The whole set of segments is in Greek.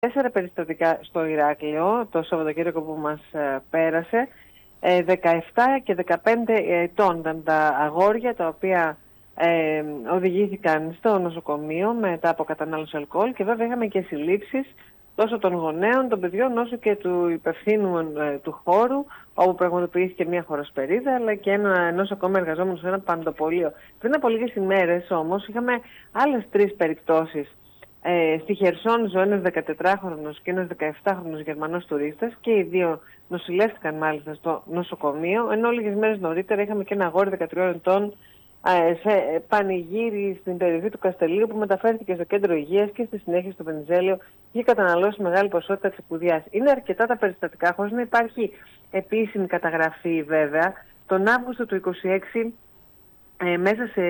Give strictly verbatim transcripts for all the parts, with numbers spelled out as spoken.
τέσσερα περιστατικά στο Ηράκλειο το Σαββατοκύριακο που μας πέρασε. δεκαεπτά και δεκαπέντε ετών ήταν τα αγόρια τα οποία ε, οδηγήθηκαν στο νοσοκομείο μετά από κατανάλωση αλκοόλ, και βέβαια είχαμε και συλλήψεις τόσο των γονέων, των παιδιών, όσο και του υπευθύνου ε, του χώρου, όπου πραγματοποιήθηκε μια χωροσπερίδα, αλλά και ένα, ενός ακόμα εργαζόμενου σε ένα παντοπολείο. Πριν από λίγες ημέρες όμως είχαμε άλλες τρεις περιπτώσεις. Ε, στη Χερσόνησο ένας δεκατετράχρονος και ένας δεκαεπτάχρονος Γερμανός τουρίστας, και οι δύο νοσηλεύτηκαν μάλιστα στο νοσοκομείο, ενώ λίγες μέρες νωρίτερα είχαμε και ένα αγόρι δεκατριών ετών ε, σε πανηγύρι στην περιοχή του Καστελίου, που μεταφέρθηκε στο κέντρο υγείας και στη συνέχεια στο Βενιζέλιο είχε καταναλώσει μεγάλη ποσότητα τσικουδιάς. Είναι αρκετά τα περιστατικά, χωρίς να υπάρχει επίσημη καταγραφή βέβαια. Τον Αύγουστο του είκοσι έξι, ε, μέσα σε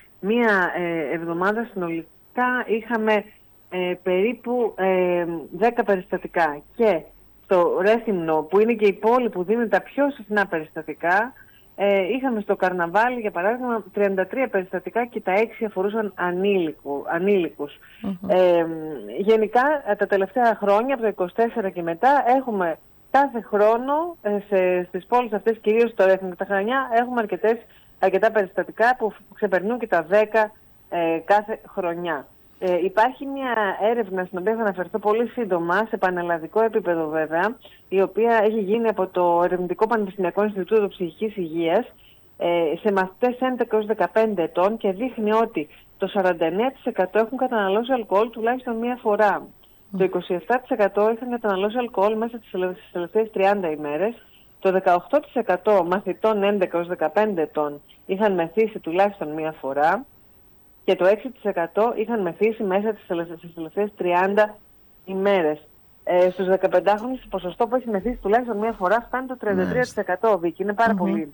μία ε, εβδομάδα συνολικά είχαμε Ε, περίπου ε, δέκα περιστατικά, και στο Ρέθυμνο, που είναι και η πόλη που δίνει τα πιο συχνά περιστατικά, ε, είχαμε στο Καρναβάλι για παράδειγμα τριάντα τρία περιστατικά, και τα έξι αφορούσαν ανήλικου, ανήλικους. Mm-hmm. Ε, γενικά τα τελευταία χρόνια, από το είκοσι τέσσερα και μετά, έχουμε κάθε χρόνο ε, σε, στις πόλεις αυτές, κυρίως στο Ρέθυμνο και τα Χανιά, έχουμε αρκετές, αρκετά περιστατικά που ξεπερνούν και τα δέκα ε, κάθε χρονιά. Ε, υπάρχει μια έρευνα στην οποία θα αναφερθώ πολύ σύντομα, σε πανελλαδικό επίπεδο βέβαια, η οποία έχει γίνει από το Ερευνητικό Πανεπιστημιακό Ινστιτούτο Ψυχικής Υγείας ε, σε μαθητές έντεκα έως δεκαπέντε ετών, και δείχνει ότι το σαράντα εννέα τοις εκατό έχουν καταναλώσει αλκοόλ τουλάχιστον μία φορά. Mm. Το είκοσι επτά τοις εκατό είχαν καταναλώσει αλκοόλ μέσα στις τελευταίες τριάντα ημέρες. Το δεκαοκτώ τοις εκατό μαθητών έντεκα έως δεκαπέντε ετών είχαν μεθύσει τουλάχιστον μία φορά. Και το έξι τοις εκατό είχαν μεθύσει μέσα στις τελευταίες τριάντα ημέρες. Ε, στους δεκαπεντάχρονους το ποσοστό που έχει μεθύσει τουλάχιστον μία φορά φτάνει το τριάντα τρία τοις εκατό. Βίκη. Είναι πάρα mm-hmm. πολύ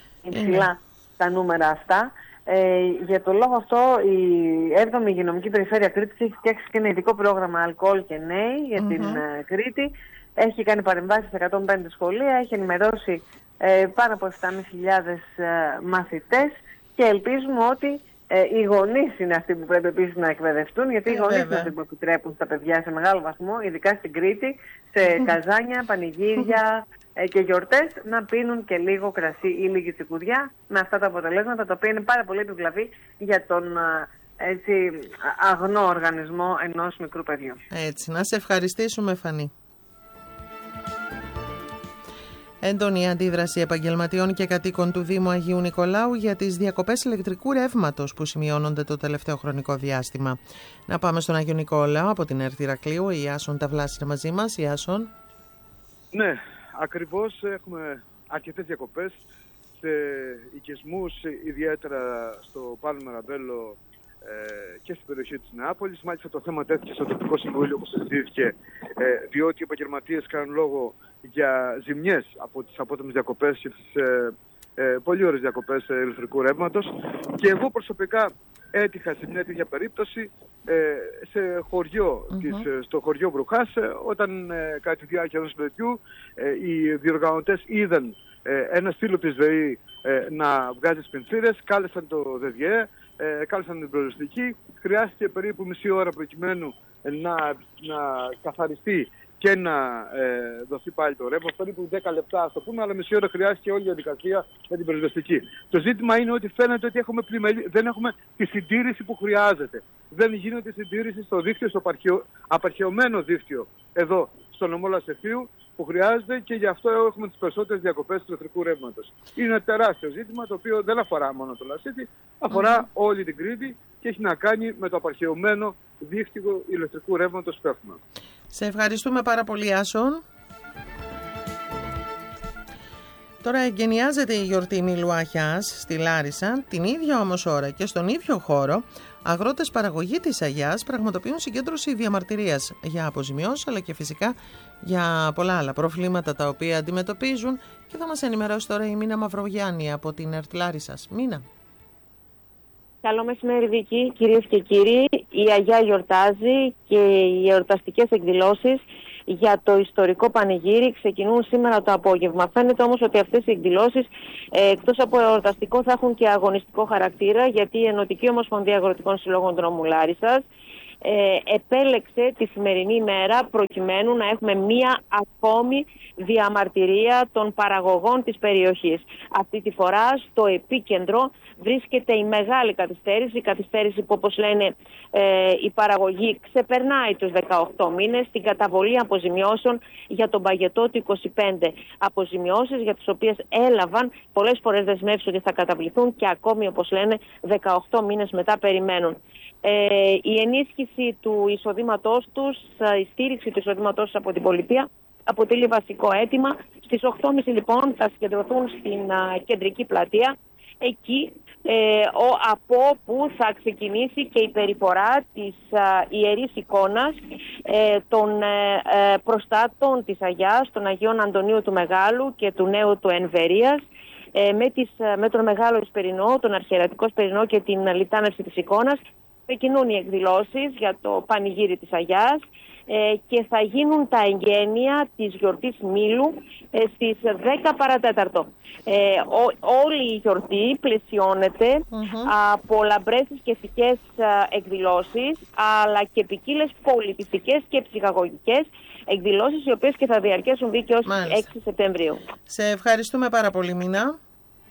υψηλά mm-hmm. τα νούμερα αυτά. Ε, για τον λόγο αυτό η έβδομη Υγειονομική Περιφέρεια Κρήτης έχει φτιάξει και ένα ειδικό πρόγραμμα αλκοόλ και νέοι για mm-hmm. την uh, Κρήτη. Έχει κάνει παρεμβάσεις σε εκατόν πέντε σχολεία, έχει ενημερώσει ε, πάνω από επτά χιλιάδες ε, μαθητές, και ελπίζουμε ότι Ε, οι γονείς είναι αυτοί που πρέπει επίσης να εκπαιδευτούν, γιατί ε, οι γονείς είναι αυτοί που επιτρέπουν στα παιδιά σε μεγάλο βαθμό, ειδικά στην Κρήτη, σε καζάνια, πανηγύρια ε, και γιορτές, να πίνουν και λίγο κρασί ή λίγη τσικουδιά, με αυτά τα αποτελέσματα, τα οποία είναι πάρα πολύ επιβλαβή για τον έτσι, αγνό οργανισμό ενός μικρού παιδιού. Έτσι, να σε ευχαριστήσουμε, Φανή. Έντονη αντίδραση επαγγελματιών και κατοίκων του Δήμου Αγίου Νικολάου για τις διακοπές ηλεκτρικού ρεύματος που σημειώνονται το τελευταίο χρονικό διάστημα. Να πάμε στον Αγιο Νικόλαο από την ΕΡΤ Ηρακλείου. Η Ιάσον Ταυλάς είναι μαζί μας. Ιάσον. Ναι, ακριβώς έχουμε αρκετές διακοπές σε οικισμούς, ιδιαίτερα στο Πάλο Μαραμπέλο ε, και στην περιοχή της Νεάπολης. Μάλιστα το θέμα τέθηκε στο τοπικό συμβούλιο, όπως συζητήθηκε, ε, διότι οι επαγγελματίες κάνουν λόγο για ζημιές από τις απότομες διακοπές και τις ε, ε, πολύ ωραίες διακοπές ε, ηλεκτρικού ρεύματος. Και εγώ προσωπικά έτυχα σε μια τέτοια περίπτωση ε, σε χωριό, mm-hmm. της, στο χωριό Βρουχάς, ε, όταν ε, κατά τη διάρκεια ενός παιδιού ε, οι διοργανωτές είδαν ε, ένα στήλο της ΔΕΗ ε, να βγάζει σπινθήρες, κάλεσαν το ΔΔΕ, ε, κάλεσαν την προοριστική. Χρειάστηκε περίπου μισή ώρα προκειμένου ε, να, να καθαριστεί και να ε, δοθεί πάλι το ρεύμα. Περίπου δέκα λεπτά, ας το πούμε, αλλά μισή ώρα χρειάστηκε όλη η διαδικασία για την πυροσβεστική. Το ζήτημα είναι ότι φαίνεται ότι έχουμε πλημελή, δεν έχουμε τη συντήρηση που χρειάζεται. Δεν γίνεται συντήρηση στο δίκτυο, στο απαρχαιο, απαρχαιωμένο δίκτυο εδώ στο νομό Λασεφίου που χρειάζεται, και γι' αυτό έχουμε τις περισσότερες διακοπές του ηλεκτρικού ρεύματος. Είναι ένα τεράστιο ζήτημα, το οποίο δεν αφορά μόνο το Λασίθι, αφορά mm-hmm. όλη την Κρήτη και έχει να κάνει με το απαρχαιωμένο δίκτυο ηλεκτρικού ρεύματος που έχουμε. Σε ευχαριστούμε πάρα πολύ, Άσον. Τώρα εγκαινιάζεται η γιορτή Μήλου Αγιάς στη Λάρισα. Την ίδια όμως ώρα και στον ίδιο χώρο, αγρότες παραγωγή της Αγιάς πραγματοποιούν συγκέντρωση διαμαρτυρίας για αποζημιώσεις, αλλά και φυσικά για πολλά άλλα προβλήματα τα οποία αντιμετωπίζουν. Και θα μας ενημερώσει τώρα η Μίνα Μαυρογιάννη από την ΕΡΤ Λάρισσας. Μίνα. Καλό μεσημέρι, Βίκη, κυρίες και κύριοι. Η Αγιά γιορτάζει και οι εορταστικές εκδηλώσεις για το ιστορικό πανηγύρι ξεκινούν σήμερα το απόγευμα. Φαίνεται όμως ότι αυτές οι εκδηλώσεις ε, εκτός από εορταστικό θα έχουν και αγωνιστικό χαρακτήρα, γιατί η Ενωτική Ομοσπονδία Αγροτικών Συλλόγων Δρόμου Λάρισσας ε, επέλεξε τη σημερινή ημέρα προκειμένου να έχουμε μία ακόμη διαμαρτυρία των παραγωγών της περιοχής. Αυτή τη φορά στο επίκεντρο βρίσκεται η μεγάλη καθυστέρηση, η καθυστέρηση που, όπως λένε ε, η παραγωγή, ξεπερνάει τους δεκαοκτώ μήνες, την καταβολή αποζημιώσεων για τον παγετό του είκοσι πέντε. Αποζημιώσεις για τις οποίες έλαβαν πολλές φορές δεσμεύσεις ότι θα καταβληθούν και ακόμη, όπως λένε, δεκαοκτώ μήνες μετά περιμένουν. Ε, η ενίσχυση του εισοδήματός τους, η στήριξη του εισοδήματός τους από την πολιτεία αποτελεί βασικό αίτημα. Στις οκτώ και μισή λοιπόν θα συγκεντρωθούν στην α, κεντρική πλατεία, εκεί ε, ο, από όπου θα ξεκινήσει και η περιφορά της α, ιερής εικόνας ε, των ε, ε, προστάτων της Αγιάς, των Αγίων Αντωνίου του Μεγάλου και του Νέου του Ενβερίας, ε, με, τις, με τον Μεγάλο Εσπερινό, τον Αρχιερατικό Εσπερινό και την λιτάνευση της εικόνας. Ξεκινούν οι εκδηλώσεις για το πανηγύρι της Αγιάς ε, και θα γίνουν τα εγγένεια της γιορτής Μήλου ε, στις δέκα παρατέταρτο. Ε, ό, όλη η γιορτή πλαισιώνεται mm-hmm. από λαμπρές θρησκευτικές εκδηλώσεις, αλλά και ποικίλες πολιτιστικές και ψυχαγωγικές εκδηλώσεις, οι οποίες και θα διαρκέσουν δίκαιος έξι Σεπτεμβρίου. Σε ευχαριστούμε πάρα πολύ, Μίνα.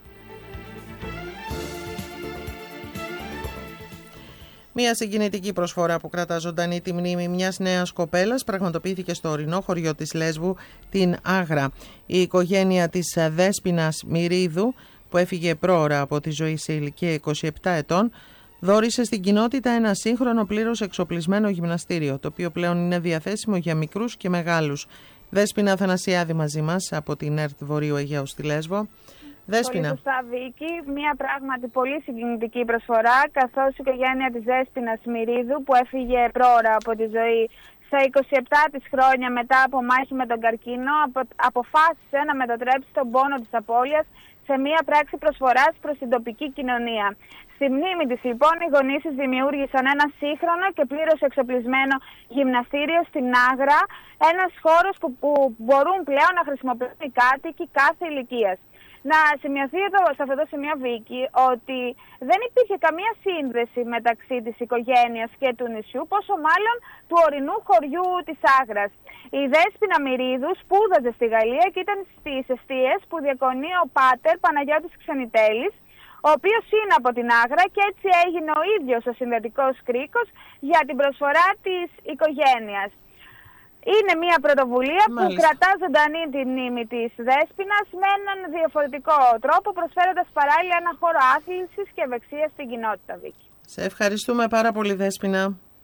Μια συγκινητική προσφορά που κρατά ζωντανή τη μνήμη μιας νέας κοπέλας πραγματοποιήθηκε στο ορεινό χωριό της Λέσβου, την Άγρα. Η οικογένεια της Δέσποινας Μυρίδου, που έφυγε πρόωρα από τη ζωή σε ηλικία είκοσι επτά ετών, δώρισε στην κοινότητα ένα σύγχρονο πλήρως εξοπλισμένο γυμναστήριο, το οποίο πλέον είναι διαθέσιμο για μικρούς και μεγάλους. Δέσποινα Αθανασιάδη μαζί μας από την ΕΡΤ Βορείου Αιγαίου στη Λέσβο. Δέσποινα. Πολύ σωστά, Βίκη. Μια πράγματι πολύ συγκινητική προσφορά, καθώς η οικογένεια της Δέσποινας Μυρίδου, που έφυγε πρόωρα από τη ζωή στα είκοσι επτά της χρόνια μετά από μάχη με τον καρκίνο, απο, αποφάσισε να μετατρέψει τον πόνο της απώλειας σε μια πράξη προσφοράς προς την τοπική κοινωνία. Στη μνήμη της λοιπόν, οι γονείς της δημιούργησαν ένα σύγχρονο και πλήρως εξοπλισμένο γυμναστήριο στην Άγρα, ένας χώρος που, που μπορούν πλέον να χρησιμοποιούν οι κάτοικοι κάθε ηλικίας. Να σημειωθεί εδώ, σε αυτό το σημείο, Βίκη, ότι δεν υπήρχε καμία σύνδεση μεταξύ της οικογένειας και του νησιού, πόσο μάλλον του ορεινού χωριού της Άγρας. Η Δέσποινα Μυρίδου σπούδαζε στη Γαλλία και ήταν στις εστίες που διακονεί ο πάτερ Παναγιώτης Ξενιτέλης, ο οποίος είναι από την Άγρα, και έτσι έγινε ο ίδιος ο συνδετικός κρίκος για την προσφορά της οικογένειας. Είναι μια πρωτοβουλία Μάλιστα. που κρατά ζωντανή τη μνήμη της Δέσποινας με έναν διαφορετικό τρόπο, προσφέροντας παράλληλα ένα χώρο άθλησης και ευεξίας στην κοινότητα, Βίκη. Σε ευχαριστούμε πάρα πολύ, Δέσποινα.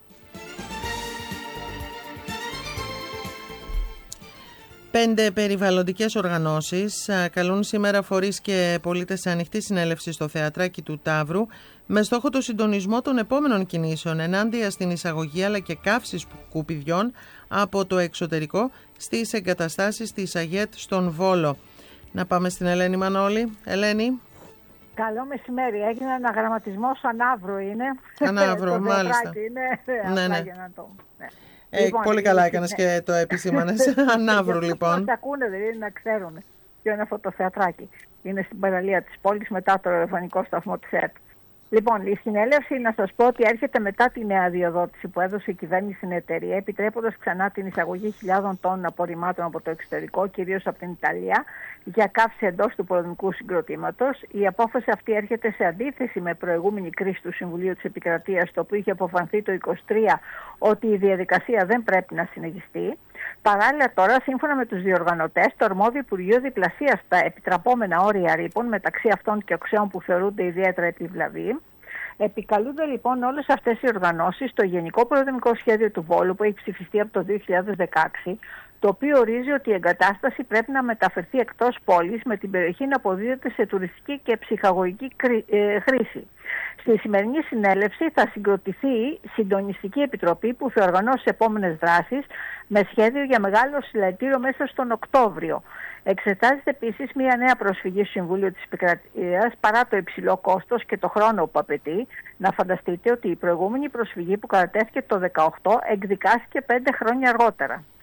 Πέντε περιβαλλοντικές οργανώσεις καλούν σήμερα φορείς και πολίτες σε ανοιχτή συνέλευση στο Θεατράκι του Ταύρου με στόχο το συντονισμό των επόμενων κινήσεων ενάντια στην εισαγωγή αλλά και καύσης σκουπιδιών από το εξωτερικό στις εγκαταστάσεις της ΑΓΕΤ στον Βόλο. Να πάμε στην Ελένη Μανώλη. Ελένη. Καλό μεσημέρι. Έγινε ένα γραμματισμό Ανάβρου, είναι. Ανάβρου, μάλιστα. Είναι, ναι, ναι. Για να το... ναι. Ε, λοιπόν, πολύ καλά έκανες και το επισήμανες. Ανάβρου, λοιπόν. Μας ακούνε, δηλαδή, να ξέρουν ποιο είναι αυτό το θεατράκι. Είναι στην παραλία της πόλης, μετά το ραδιοφωνικό σταθμό της ΕΡΤ. Λοιπόν, η συνέλευση, να σας πω ότι έρχεται μετά τη νέα αδειοδότηση που έδωσε η κυβέρνηση στην εταιρεία, επιτρέποντας ξανά την εισαγωγή χιλιάδων τόνων απορριμμάτων από το εξωτερικό, κυρίως από την Ιταλία, για καύση εντός του πολεμικού συγκροτήματος. Η απόφαση αυτή έρχεται σε αντίθεση με προηγούμενη κρίση του Συμβουλίου της Επικρατείας, το οποίο είχε αποφανθεί το είκοσι τρία ότι η διαδικασία δεν πρέπει να συνεχιστεί. Παράλληλα, τώρα, σύμφωνα με τους διοργανωτές, το αρμόδιο Υπουργείο διπλασίασε τα επιτραπόμενα όρια ρήπων μεταξύ αυτών και οξέων που θεωρούνται ιδιαίτερα επιβλαβή. Επικαλούνται λοιπόν όλες αυτές οι οργανώσεις στο Γενικό Προδομικό Σχέδιο του Βόλου που έχει ψηφιστεί από το δύο χιλιάδες δεκαέξι, το οποίο ορίζει ότι η εγκατάσταση πρέπει να μεταφερθεί εκτός πόλης με την περιοχή να αποδίδεται σε τουριστική και ψυχαγωγική χρήση. Στη σημερινή συνέλευση θα συγκροτηθεί συντονιστική επιτροπή που θα οργανώσει επόμενες δράσεις με σχέδιο για μεγάλο συλλαλητήριο μέσα στον Οκτώβριο. Εξετάζεται επίσης μια νέα προσφυγή στο Συμβούλιο της Επικρατείας παρά το υψηλό κόστος και το χρόνο που απαιτεί. Να φανταστείτε ότι η προηγούμενη προσφυγή που κατατέθηκε το δύο χιλιάδες δεκαοκτώ εκδικάστηκε πέντε χρόνια αργότερα.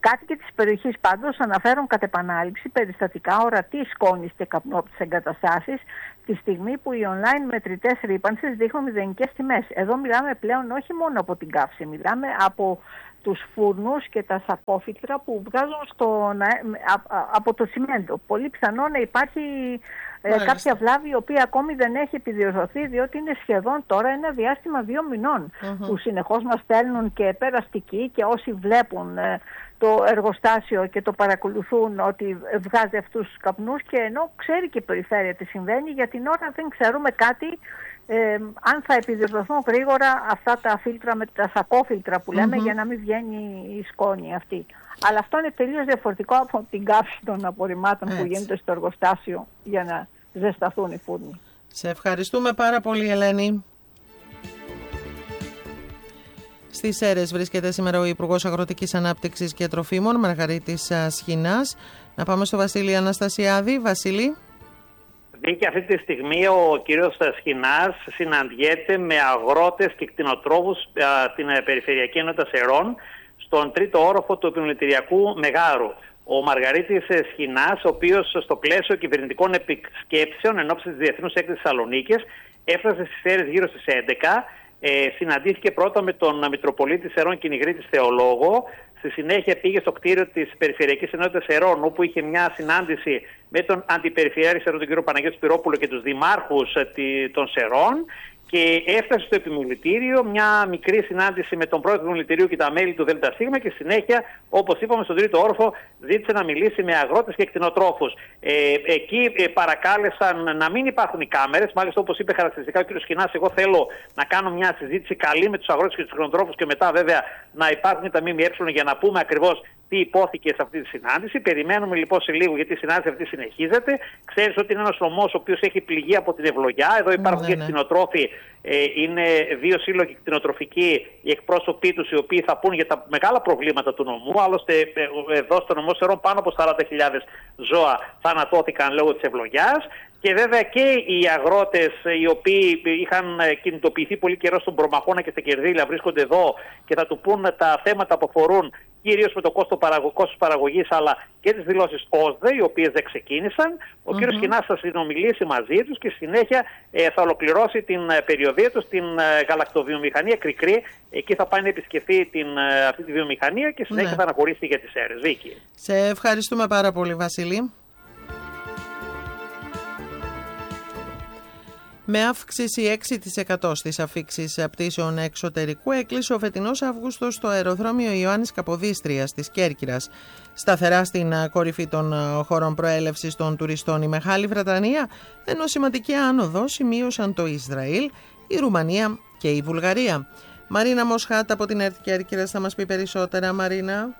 Κάτοικοι της περιοχής πάντως αναφέρουν κατ' επανάληψη περιστατικά ορατής σκόνης και καπνού από τις εγκαταστάσεις τη στιγμή που οι online μετρητές ρύπανσης δείχνουν μηδενικές τιμές. Εδώ μιλάμε πλέον όχι μόνο από την καύση, μιλάμε από τους φούρνους και τα σακόφιλτρα που βγάζουν στο, από το τσιμέντο. Πολύ πιθανό να υπάρχει ε, κάποια βλάβη η οποία ακόμη δεν έχει επιδιορθωθεί, διότι είναι σχεδόν τώρα ένα διάστημα δύο μηνών uh-huh. που συνεχώς μας στέλνουν και περαστικοί και όσοι βλέπουν ε, το εργοστάσιο και το παρακολουθούν ότι βγάζει αυτούς τους καπνούς, και ενώ ξέρει και η περιφέρεια τι συμβαίνει, για την ώρα δεν ξέρουμε κάτι ε, αν θα επιδιορθωθούν γρήγορα αυτά τα φίλτρα με τα σακόφιλτρα που λέμε mm-hmm. για να μην βγαίνει η σκόνη αυτή. Αλλά αυτό είναι τελείως διαφορετικό από την καύση των απορριμμάτων Έτσι. που γίνεται στο εργοστάσιο για να ζεσταθούν οι φούρνοι. Σε ευχαριστούμε πάρα πολύ, Ελένη. Στις Σέρρες βρίσκεται σήμερα ο Υπουργός Αγροτικής Ανάπτυξης και Τροφίμων, Μαργαρίτης Σχοινάς. Να πάμε στο Βασίλη Αναστασιάδη. Βασίλη. Και αυτή τη στιγμή ο κύριος Σχοινάς συναντιέται με αγρότες και κτηνοτρόφους στην Περιφερειακή Ενότητα Σερών στον τρίτο όροφο του επιμελητηριακού Μεγάρου. Ο Μαργαρίτης Σχοινάς, ο οποίος στο πλαίσιο κυβερνητικών επισκέψεων εν ώψη της Διεθνούς Έκθεσης Θεσσαλονίκης έφτασε στις Σέρρες γύρω στις έντεκα. Ε, συναντήθηκε πρώτα με τον Μητροπολίτη Σερών Κυνηγρίτης Θεολόγο. Στη συνέχεια πήγε στο κτίριο της Περιφερειακής Ενότητας Σερών, όπου είχε μια συνάντηση με τον Αντιπεριφερειάρχη Σερών, τον κύριο Παναγιώτη Σπυρόπουλο, και τους δημάρχους των Σερών. Και έφτασε στο επιμελητήριο, μια μικρή συνάντηση με τον πρόεδρο του επιμελητηρίου και τα μέλη του ΔΣ, και συνέχεια, όπως είπαμε, στον τρίτο όροφο ζήτησε να μιλήσει με αγρότες και κτηνοτρόφους. Ε, εκεί ε, παρακάλεσαν να μην υπάρχουν οι κάμερες. Μάλιστα, όπως είπε χαρακτηριστικά ο κ. Σχοινάς, εγώ θέλω να κάνω μια συζήτηση καλή με τους αγρότες και τους κτηνοτρόφους και μετά βέβαια να υπάρχουν τα ΜΜΕ για να πούμε ακριβώς τι υπόθηκε σε αυτή τη συνάντηση. Περιμένουμε λοιπόν σε λίγο, γιατί η συνάντηση αυτή συνεχίζεται. Ξέρεις ότι είναι ένας νομός ο οποίος έχει πληγεί από την ευλογιά. Εδώ υπάρχουν ναι, και ναι. κτηνοτρόφοι. Ε, είναι δύο σύλλογοι κτηνοτροφικοί, οι εκπρόσωποι τους, οι οποίοι θα πούν για τα μεγάλα προβλήματα του νομού. Άλλωστε, ε, εδώ στο νομό Σερών πάνω από σαράντα χιλιάδες ζώα θανατώθηκαν λόγω της ευλογιάς. Και βέβαια και οι αγρότες οι οποίοι είχαν κινητοποιηθεί πολύ καιρό στον Προμαχώνα και στα Κερδίλια βρίσκονται εδώ και θα του πούν τα θέματα που αφορούν κυρίως με το κόστος παραγωγής, παραγωγής, αλλά και τις δηλώσεις ΟΣΔΕ, οι οποίες δεν ξεκίνησαν. Ο mm-hmm. κ. Σχοινάς θα συνομιλήσει μαζί τους και στη συνέχεια ε, θα ολοκληρώσει την περιοδία του στην ε, γαλακτοβιομηχανία Κρικρή. Εκεί θα πάει να επισκεφθεί την, ε, αυτή τη βιομηχανία και συνέχεια ναι. θα αναχωρήσει για τις Σέρρες. Βίκη. Σε ευχαριστούμε πάρα πολύ, Βασίλη. Με αύξηση έξι τοις εκατό στις αφίξεις πτήσεων εξωτερικού, έκλεισε ο φετινός Αύγουστος στο αεροδρόμιο Ιωάννης Καποδίστριας της Κέρκυρας. Σταθερά στην κορυφή των χωρών προέλευσης των τουριστών η Μεγάλη Βρετανία, ενώ σημαντική άνοδο σημείωσαν το Ισραήλ, η Ρουμανία και η Βουλγαρία. Μαρίνα Μοσχάτα από την ΕΡΤ Κέρκυρας θα μας πει περισσότερα. Μαρίνα.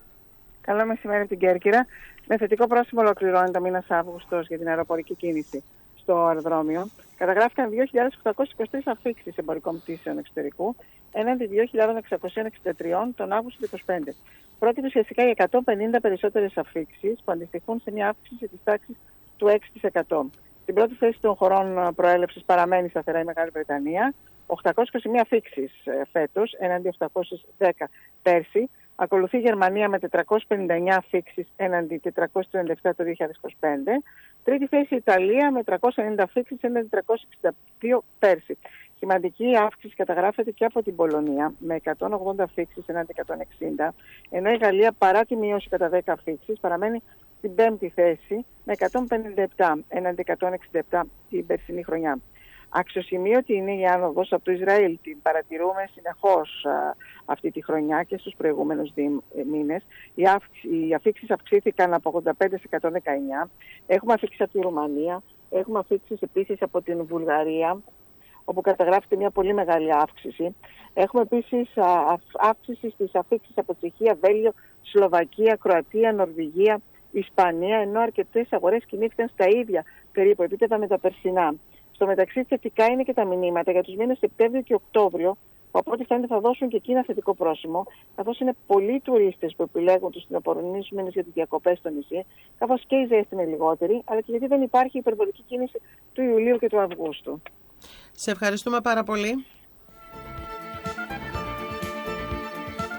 Καλό μεσημέρι από την Κέρκυρα. Με θετικό πρόσημο ολοκληρώνεται ο μήνας Αύγουστος για την αεροπορική κίνηση στο αεροδρόμιο. Καταγράφηκαν δύο χιλιάδες οκτακόσιες είκοσι τρεις αφίξεις εμπορικών πτήσεων εξωτερικού, έναντι δύο χιλιάδες εξακόσιες εξήντα τρία τον Αύγουστο του είκοσι πέντε. Πρόκειται ουσιαστικά για εκατόν πενήντα περισσότερες αφίξεις που αντιστοιχούν σε μια αύξηση της τάξης του έξι τοις εκατό. Στην πρώτη θέση των χωρών προέλευσης παραμένει σταθερά η Μεγάλη Βρετανία, οκτακόσιες είκοσι μία αφίξεις φέτος, έναντι οκτακόσιες δέκα πέρσι. Ακολουθεί η Γερμανία με τετρακόσιες πενήντα εννέα αφίξεις έναντι τετρακόσιες τριάντα επτά το δύο χιλιάδες είκοσι πέντε. Τρίτη θέση η Ιταλία με τριακόσιες ενενήντα αφίξεις έναντι τριακόσιες εξήντα δύο πέρσι. Σημαντική αύξηση καταγράφεται και από την Πολωνία με εκατόν ογδόντα αφίξεις έναντι εκατόν εξήντα, ενώ η Γαλλία παρά τη μείωση κατά δέκα αφίξεις παραμένει στην πέμπτη θέση με εκατόν πενήντα επτά έναντι εκατόν εξήντα επτά την περσινή χρονιά. Αξιοσημείωτη είναι η άνοδος από το Ισραήλ. Την παρατηρούμε συνεχώς α, αυτή τη χρονιά και στους προηγούμενους δι, ε, μήνες. Οι, οι αφίξεις αυξήθηκαν από ογδόντα πέντε σε εκατόν δεκαεννέα. Έχουμε αφίξεις από τη Ρουμανία. Έχουμε αφίξεις επίσης από την Βουλγαρία, όπου καταγράφεται μια πολύ μεγάλη αύξηση. Έχουμε επίσης α, α, αύξηση στις αφίξεις από Τσεχία, Βέλγιο, Σλοβακία, Κροατία, Νορβηγία, Ισπανία, ενώ αρκετές αγορές κινήθηκαν στα ίδια περίπου επίπεδα με τα περσινά. Στο μεταξύ, θετικά είναι και τα μηνύματα για τους μήνες Σεπτέμβριο και Οκτώβριο, που από ό,τι φαίνεται θα δώσουν και εκεί ένα θετικό πρόσημο, καθώς είναι πολλοί τουρίστες που επιλέγουν τους φθινοπορεινούς μήνες για τις διακοπές στο νησί, καθώς και η ζέστη είναι λιγότερη, αλλά και γιατί δεν υπάρχει υπερβολική κίνηση του Ιουλίου και του Αυγούστου. Σε ευχαριστούμε πάρα πολύ.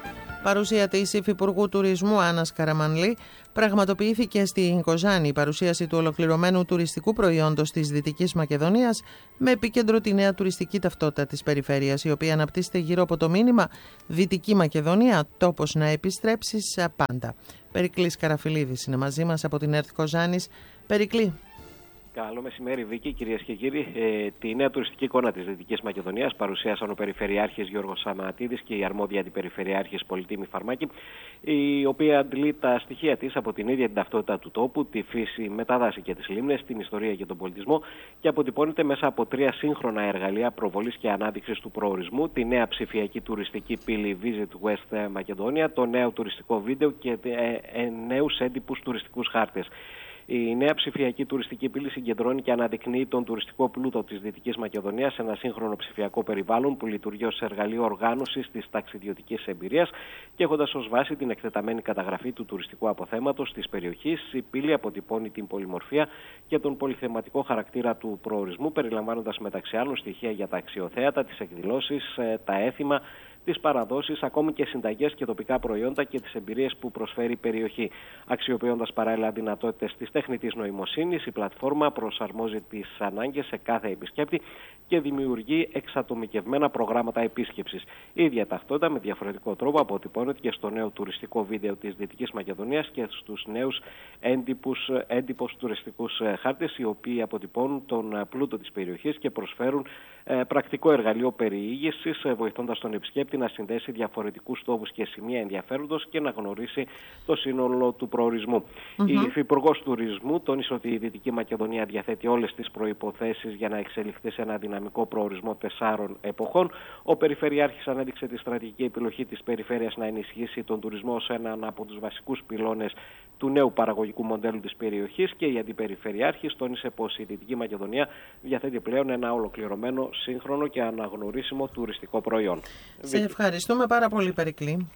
Παρουσία της Υφυπουργού Τουρισμού Άννας Καραμανλή, πραγματοποιήθηκε στην Κοζάνη η παρουσίαση του ολοκληρωμένου τουριστικού προϊόντος της Δυτικής Μακεδονίας, με επίκεντρο τη νέα τουριστική ταυτότητα της περιφέρειας, η οποία αναπτύσσεται γύρω από το μήνυμα «Δυτική Μακεδονία, τόπος να επιστρέψεις πάντα». Περικλής Καραφιλίδης είναι μαζί μας από την ΕΡΤ Κοζάνης. Περικλή. Καλό μεσημέρι, Βίκη, κυρίες και κύριοι. Ε, τη νέα τουριστική εικόνα της Δυτικής Μακεδονίας παρουσίασαν ο Περιφερειάρχης Γιώργος Σαματίδης και η αρμόδια αντιπεριφερειάρχης Πολυτήμη Φαρμάκη, η οποία αντλεί τα στοιχεία της από την ίδια την ταυτότητα του τόπου, τη φύση, τα δάση και τις λίμνες, την ιστορία και τον πολιτισμό, και αποτυπώνεται μέσα από τρία σύγχρονα εργαλεία προβολής και ανάδειξης του προορισμού: τη νέα ψηφιακή τουριστική πύλη Visit West Macedonia, το νέο τουριστικό βίντεο και ε, ε, νέους έντυπους τουριστικούς χάρτες. Η νέα ψηφιακή τουριστική πύλη συγκεντρώνει και αναδεικνύει τον τουριστικό πλούτο της Δυτικής Μακεδονίας σε ένα σύγχρονο ψηφιακό περιβάλλον που λειτουργεί ως εργαλείο οργάνωσης της ταξιδιωτικής εμπειρίας και έχοντας ως βάση την εκτεταμένη καταγραφή του τουριστικού αποθέματος της περιοχής. Η πύλη αποτυπώνει την πολυμορφία και τον πολυθεματικό χαρακτήρα του προορισμού, περιλαμβάνοντας μεταξύ άλλων στοιχεία για τα αξιοθέατα, τις εκδηλώσεις, τα έθιμα, τις παραδόσεις, ακόμη και συνταγές και τοπικά προϊόντα και τις εμπειρίες που προσφέρει η περιοχή. Αξιοποιώντας παράλληλα δυνατότητες της τεχνητής νοημοσύνης, η πλατφόρμα προσαρμόζει τις ανάγκες σε κάθε επισκέπτη και δημιουργεί εξατομικευμένα προγράμματα επίσκεψης. Η ίδια ταυτότητα με διαφορετικό τρόπο αποτυπώνεται και στο νέο τουριστικό βίντεο της Δυτικής Μακεδονίας και στους νέους έντυπους, έντυπους τουριστικούς χάρτες, οι οποίοι αποτυπώνουν τον πλούτο της περιοχής και προσφέρουν ε, πρακτικό εργαλείο περιήγησης, ε, βοηθώντας τον επισκέπτη να συνδέσει διαφορετικούς τόπους και σημεία ενδιαφέροντος και να γνωρίσει το σύνολο του προορισμού. Mm-hmm. Η Υφυπουργός Τουρισμού τόνισε ότι η Δυτική Μακεδονία διαθέτει όλες τις προϋποθέσεις για να εξελιχθεί σε ένα δυναμικό προορισμό τεσσάρων εποχών. Ο Περιφερειάρχης ανέδειξε τη στρατηγική επιλογή της περιφέρειας να ενισχύσει τον τουρισμό ως έναν από τους βασικούς πυλώνες του νέου παραγωγικού μοντέλου της περιοχής, και η Αντιπεριφερειάρχης τόνισε πως η Δυτική Μακεδονία διαθέτει πλέον ένα ολοκληρωμένο, σύγχρονο και αναγνωρίσιμο τουριστικό προϊόν. Σε ευχαριστούμε πάρα πολύ, Περικλή.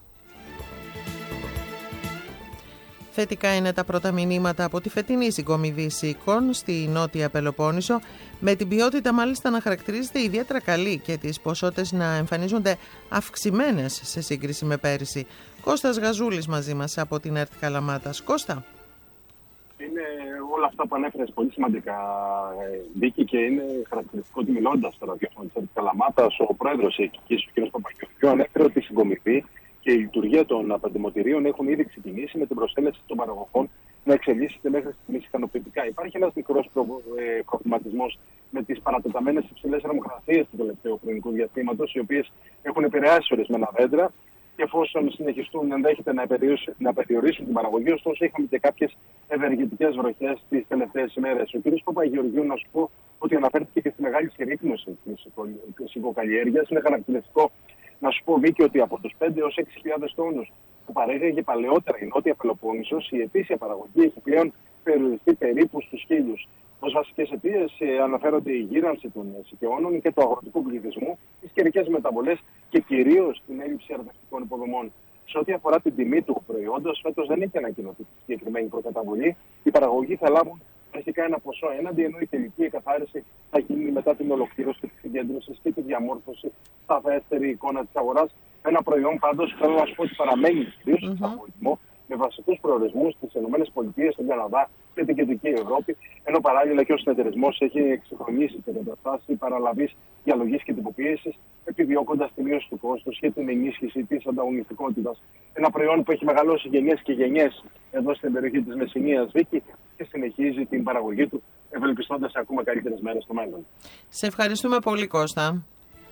Θετικά είναι τα πρώτα μηνύματα από τη φετινή συγκομιδή ΣΥΚΟΝ στη Νότια Πελοπόννησο, με την ποιότητα μάλιστα να χαρακτηρίζεται ιδιαίτερα καλή και τις ποσότητες να εμφανίζονται αυξημένες σε σύγκριση με πέρυσι. Κώστας Γαζούλης μαζί μας από την ΕΡΤ Καλαμάτας. Κώστα. Είναι όλα αυτά που ανέφερες πολύ σημαντικά, Βίκη, και είναι χαρακτηριστικό ότι μιλώντας στο ραδιόφωνο της ΕΡΤ Καλαμάτας, ο πρόεδρος εκεί, ο κ. Παπαγεωργίου, ανέφερε ότι η συγκομιδή και η λειτουργία των παντιμοτηρίων έχουν ήδη ξεκινήσει με την προσέλευση των παραγωγών να εξελίσσεται μέχρι στιγμής ικανοποιητικά. Υπάρχει ένας μικρός προ, ε, προβληματισμός με τις παρατεταμένες υψηλές θερμοκρασίες του τελευταίου χρονικού διαστήματος, οι οποίες έχουν επηρεάσει ορισμένα δέντρα, και εφόσον συνεχιστούν, ενδέχεται να περιορίσουν, να περιορίσουν την παραγωγή. Ωστόσο, είχαμε και κάποιες ευεργετικές βροχές τις τελευταίες ημέρες. Ο κ. Παπαγεωργίου, να σου πω ότι αναφέρθηκε και στη μεγάλη συρρίκνωση της οικοκαλλιέργειας. Είναι χαρακτηριστικό να σου πω, Βίκη, ότι από τους πέντε έως έξι χιλιάδες τόνους που παρέγαγε παλαιότερα η Νότια Πελοπόννησος, η ετήσια παραγωγή έχει πλέον περιοριστεί περίπου στους χίλιους. Ως βασικές αιτίες ε, αναφέρονται η γύρανση των σικαιώνων και του αγροτικού πληθυσμού, τις καιρικές μεταβολές και κυρίως την έλλειψη αρδευτικών υποδομών. Σε ό,τι αφορά την τιμή του προϊόντος, φέτος δεν έχει ανακοινωθεί τη συγκεκριμένη προκαταβολή. Οι παραγωγοί θα λάβουν αρχικά ένα ποσό έναντι, ενώ η τελική εκαθάριση θα γίνει μετά την ολοκλήρωση της συγκέντρωσης και τη διαμόρφωση σταθερή εικόνα της αγοράς. Ένα προϊόν πάντως θέλω να σου πω ότι παραμένει κυρίως στον εξαγωγισμό, με βασικούς προορισμούς στις ΗΠΑ, στον Καναδά και την Κεντρική Ευρώπη, ενώ παράλληλα και ο συνεταιρισμός έχει εξυγχρονίσει την εγκαταστάση παραλαβής διαλογής και τυποποίησης, επιδιώκοντας τη μείωση του κόστους και την ενίσχυση της ανταγωνιστικότητας. Ένα προϊόν που έχει μεγαλώσει γενιές και γενιές εδώ στην περιοχή της Μεσσηνίας, Βίκη, και συνεχίζει την παραγωγή του, ευελπιστώντας ακόμα καλύτερες μέρες στο μέλλον. Σε ευχαριστούμε πολύ, Κώστα.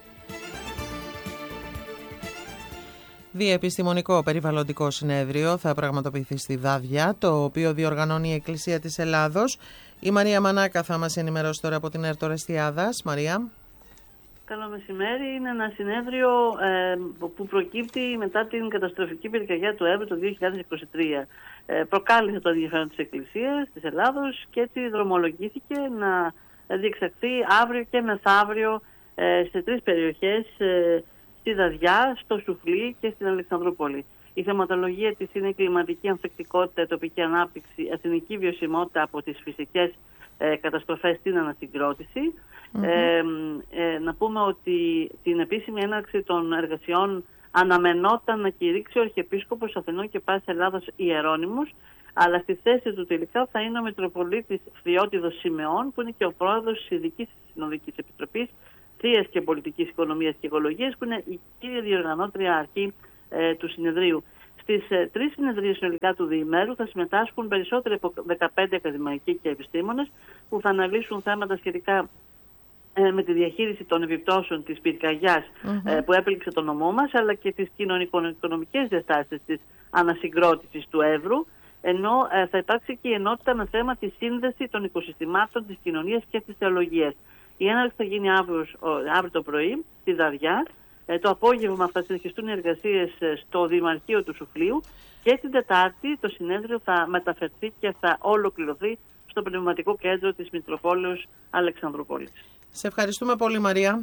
Διεπιστημονικό περιβαλλοντικό συνέδριο θα πραγματοποιηθεί στη Δάδια, το οποίο διοργανώνει η Εκκλησία της Ελλάδος. Η Μαρία Μανάκα θα μας ενημερώσει τώρα από την ΕΡΤ Ορεστιάδας. Μαρία. Καλό μεσημέρι. Είναι ένα συνέδριο ε, που προκύπτει μετά την καταστροφική πυρκαγιά του Εύρου το δύο χιλιάδες είκοσι τρία. Ε, προκάλεσε το ενδιαφέρον της Εκκλησίας της Ελλάδος και έτσι δρομολογήθηκε να διεξαχθεί αύριο και μεθαύριο ε, σε τρεις περιοχές, ε, στη Δαδιά, στο Σουφλί και στην Αλεξανδρούπολη. Η θεματολογία της είναι κλιματική ανθεκτικότητα, τοπική ανάπτυξη, εθνική βιωσιμότητα από τις φυσικές ε, καταστροφές στην ανασυγκρότηση. Mm-hmm. Ε, ε, να πούμε ότι την επίσημη έναρξη των εργασιών αναμενόταν να κηρύξει ο Αρχιεπίσκοπος Αθηνών και Πάσης Ελλάδος Ιερώνυμος, αλλά στη θέση του τελικά θα είναι ο Μητροπολίτης Φθιώτιδος Σιμεών, που είναι και ο πρόεδρος της Ειδικής Συνοδικής Επιτροπής Θείας και Πολιτικής Οικονομίας και Οικολογίας, που είναι η κύρια διοργανώτρια αρχή ε, του συνεδρίου. Στις ε, τρεις συνεδρίες συνολικά του διημέρου θα συμμετάσχουν περισσότεροι από δεκαπέντε ακαδημαϊκοί και επιστήμονες, που θα αναλύσουν θέματα σχετικά ε, με τη διαχείριση των επιπτώσεων της πυρκαγιάς mm-hmm. ε, που έπληξε το νομό μας, αλλά και τις κοινωνικο-οικονομικές διαστάσεις της ανασυγκρότησης του Εύρου, ενώ ε, θα υπάρξει και η ενότητα με θέμα τη σύνδεση των οικοσυστημάτων, της κοινωνίας και της θεολογίας. Η έναρξη θα γίνει αύριο, αύριο το πρωί, στη Δαριά. Ε, το απόγευμα θα συνεχιστούν οι εργασίες στο Δημαρχείο του Σουφλίου και την Τετάρτη το συνέδριο θα μεταφερθεί και θα ολοκληρωθεί στο Πνευματικό Κέντρο της Μητροπόλεως Αλεξανδρούπολης. Σε ευχαριστούμε πολύ, Μαρία.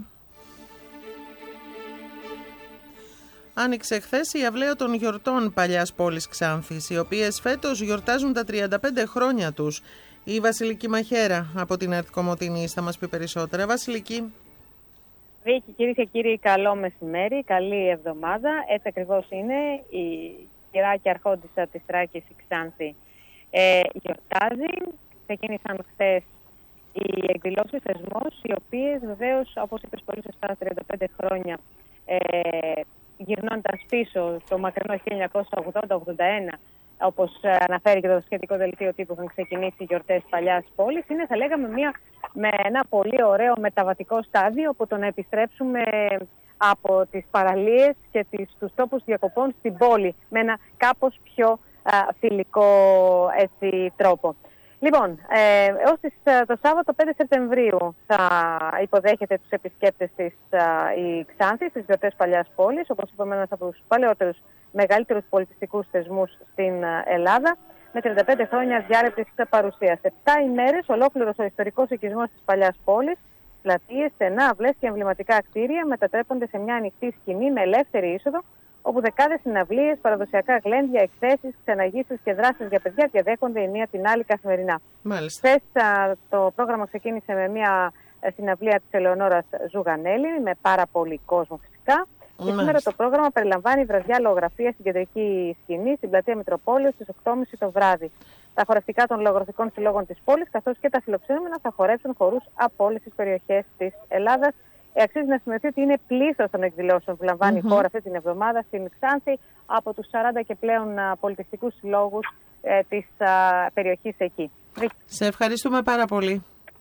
Άνοιξε χθες η αυλαία των γιορτών Παλιάς Πόλης Ξάνθης, οι οποίες φέτος γιορτάζουν τα τριάντα πέντε χρόνια τους. Η Βασιλική Μαχέρα από την ΕΡΤ Κομοτηνής θα μας πει περισσότερα. Βασιλική. Βίκη, κυρίες και κύριοι, καλό μεσημέρι, καλή εβδομάδα. Έτσι ακριβώς είναι. Η κυράκια αρχόντισσα της Θράκης, η Ξάνθη, ε, γιορτάζει. Ξεκίνησαν χθες οι εκδηλώσεις θεσμός, οι οποίες βεβαίως, όπως είπες πολύ σωστά, τριάντα πέντε χρόνια, ε, γυρνώντας πίσω το μακρινό χίλια εννιακόσια ογδόντα ογδόντα ένα, όπως αναφέρει και το σχετικό δελτίο τύπου, είχαν ξεκινήσει οι γιορτές Παλιάς Πόλης, είναι, θα λέγαμε, μια, με ένα πολύ ωραίο μεταβατικό στάδιο, από το να επιστρέψουμε από τις παραλίες και τις, τους τόπους διακοπών στην πόλη, με ένα κάπως πιο α, φιλικό έτσι, τρόπο. Λοιπόν, ε, έως τις, το Σάββατο πέντε Σεπτεμβρίου θα υποδέχεται τους επισκέπτες της α, η Ξάνθη στις γιορτές Παλιάς Πόλης, όπως είπαμε, ένας από τους παλαιότερους μεγαλύτερους πολιτιστικούς θεσμούς στην α, Ελλάδα, με τριάντα πέντε χρόνια διάρρεπτης παρουσίας. Επτά ημέρες ολόκληρος ο ιστορικός οικισμός της Παλιάς Πόλης, πλατείες, στενά, αυλές και εμβληματικά κτίρια μετατρέπονται σε μια ανοιχτή σκηνή με ελεύθερη είσοδο, όπου δεκάδες συναυλίες, παραδοσιακά γλέντια, εκθέσεις, ξεναγήσεις και δράσεις για παιδιά διαδέχονται η μία την άλλη καθημερινά. Χθες το πρόγραμμα ξεκίνησε με μια συναυλία της Ελεονόρας Ζουγανέλη, με πάρα πολύ κόσμο φυσικά. Και σήμερα το πρόγραμμα περιλαμβάνει βραδιά λογογραφία στην κεντρική σκηνή, στην πλατεία Μητροπόλεως, στις οκτώ και μισή το βράδυ. Τα χορευτικά των λογογραφικών συλλόγων της πόλης, καθώς και τα φιλοξενούμενα, θα χορέψουν χορούς από όλες τις περιοχές της Ελλάδας. Ε, αξίζει να σημειωθεί ότι είναι πλήθος των εκδηλώσεων που λαμβάνει mm-hmm. η χώρα αυτή την εβδομάδα στην Ξάνθη από τους σαράντα και πλέον α, πολιτιστικούς συλλόγους ε, της α, περιοχής εκεί. Σε ευχαριστούμε πάρα πολύ.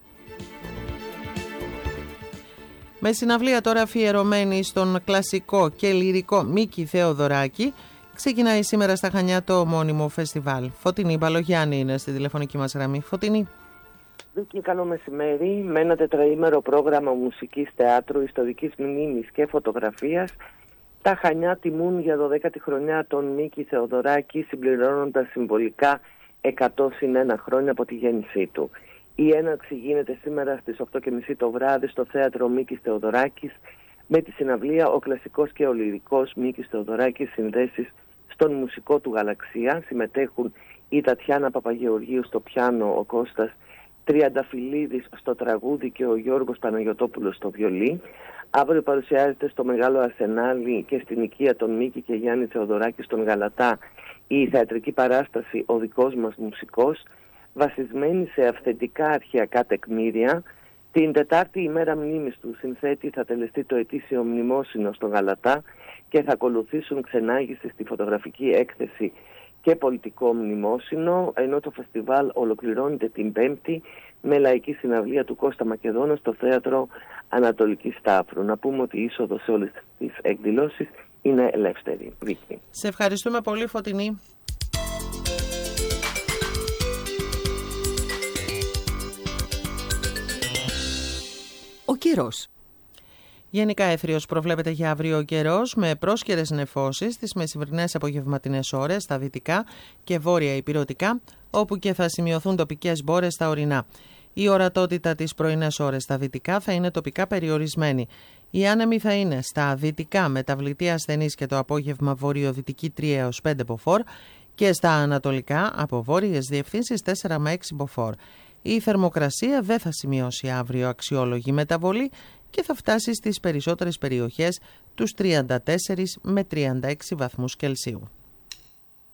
Με συναυλία τώρα αφιερωμένη στον κλασικό και λυρικό Μίκη Θεοδωράκη, ξεκινάει σήμερα στα Χανιά το ομώνυμο φεστιβάλ. Φωτεινή Μπαλογιάννη είναι στη τηλεφωνική μας γραμμή. Φωτεινή. Βίκη, καλό μεσημέρι. Με ένα τετραήμερο πρόγραμμα μουσικής, θεάτρου, ιστορικής μνήμης και φωτογραφίας, τα Χανιά τιμούν για δωδέκατη χρονιά τον Μίκη Θεοδωράκη, συμπληρώνοντας συμβολικά εκατό συν ένα χρόνια από τη γέννησή του. Η έναρξη γίνεται σήμερα στις οκτώ και μισή το βράδυ στο θέατρο Μίκης Θεοδωράκης, με τη συναυλία «Ο κλασικός και ο λυρικός Μίκης Θεοδωράκης, συνδέσεις στον μουσικό του Γαλαξία». Συμμετέχουν η Τατιάνα Παπαγεωργίου στο πιάνο, ο Κώστας Τριανταφυλλίδης στο τραγούδι και ο Γιώργος Παναγιωτόπουλος στο βιολί. Αύριο παρουσιάζεται στο Μεγάλο Αρσενάλι και στην οικία των Μίκη και Γιάννη Θεοδωράκη στον Γαλατά η θεατρική παράσταση «Ο δικός μας μουσικός», βασισμένη σε αυθεντικά αρχαιακά τεκμήρια. Την Τετάρτη, ημέρα μνήμης του συνθέτη, θα τελεστεί το ετήσιο μνημόσυνο στο Γαλατά και θα ακολουθήσουν ξενάγηση στη φωτογραφική έκθεση και πολιτικό μνημόσυνο, ενώ το φεστιβάλ ολοκληρώνεται την Πέμπτη με λαϊκή συναυλία του Κώστα Μακεδόνα στο θέατρο Ανατολική Σταύρου. Να πούμε ότι η είσοδος σε όλες τις εκδηλώσεις είναι ελεύθερη. Βίκη. Σε ευχαριστούμε πολύ, Φωτεινή. Ο καιρός. Γενικά έθριος προβλέπεται για αύριο ο καιρός, με πρόσκαιρες νεφώσεις στις μεσημβρινές απογευματινές ώρες στα δυτικά και βόρεια ηπειρωτικά, όπου και θα σημειωθούν τοπικές μπόρες στα ορεινά. Η ορατότητα τις πρωινές ώρες στα δυτικά θα είναι τοπικά περιορισμένη. Οι άνεμοι θα είναι στα δυτικά μεταβλητή ασθενής και το απόγευμα βορειοδυτική τρία έως πέντε μποφόρ και στα ανατολικά από βόρειες διευθύνσεις τέσσερα με έξι μποφόρ. Η θερμοκρασία δεν θα σημειώσει αύριο αξιόλογη μεταβολή και θα φτάσει στις περισσότερες περιοχές τους τριάντα τέσσερα με τριάντα έξι βαθμούς Κελσίου.